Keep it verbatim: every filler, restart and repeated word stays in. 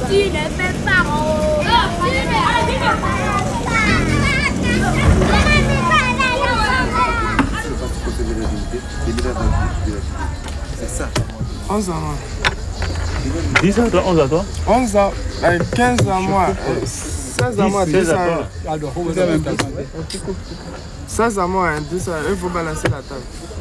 Tu ne fais pas. C'est ça. onze ans. dix à toi, onze à toi. onze ans, quinze à moi, seize à moi, dix à toi. seize à moi, dix à il faut balancer la table.